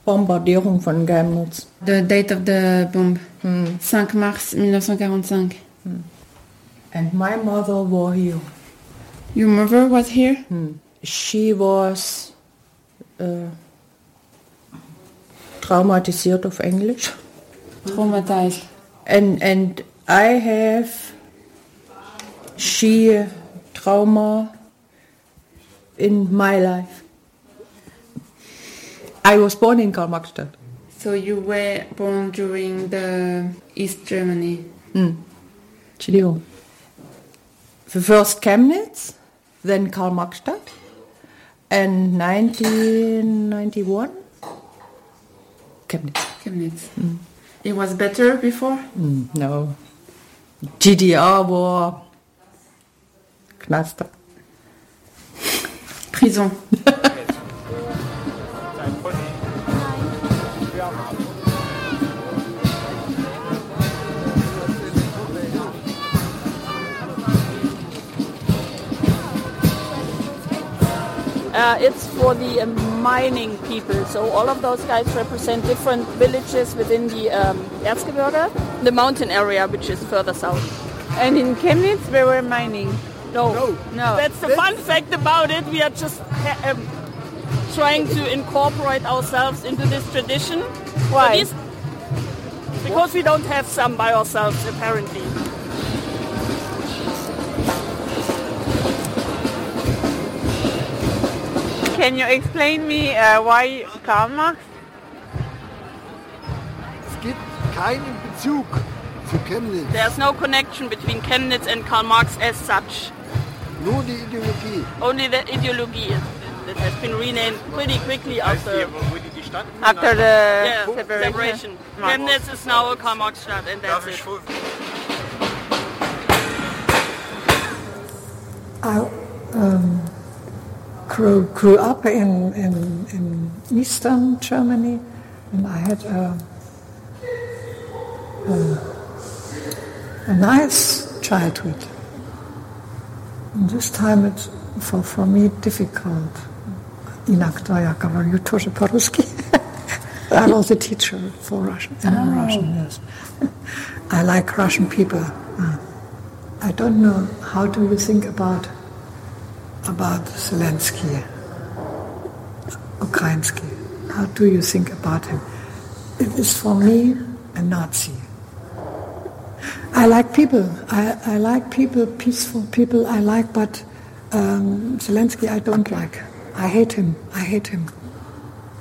Bombardierung von Chemnitz. The date of the bomb. 5 mars 1945. And my mother was here. Your mother was here? She was traumatisiert auf Englisch. Traumatized. And I have she trauma in my life. I was born in Karl-Marx-Stadt. So you were born during the East Germany? Entschuldigung. The first Chemnitz, then Karl-Marx-Stadt, and 1991, Chemnitz. It was better before? No. GDR war Knast. Prison. It's for the mining people. So all of those guys represent different villages within the Erzgebirge, the mountain area, which is further south. And in Chemnitz, they were mining. No. That's the fun fact about it. We are just trying to incorporate ourselves into this tradition. Why? Because we don't have some by ourselves, apparently. Can you explain me why Karl Marx? Es gibt keinen Bezug zu Chemnitz. There's no connection between Chemnitz and Karl Marx as such. Nur die Ideologie. Only the ideology that has been renamed pretty quickly after the separation. Chemnitz is now a Karl Marx Stadt, and that's it. I grew up in Eastern Germany, and I had a nice childhood. And this time it's for me difficult. Inak to ja говорю тоже по-русски. I was a teacher for Russian, Russian, yes. I like Russian people. I don't know, how do you think about Zelensky, Ukrainsky? How do you think about him? It is for me a Nazi. I like people. I like people, peaceful people. I like, but Zelensky I don't like. I hate him.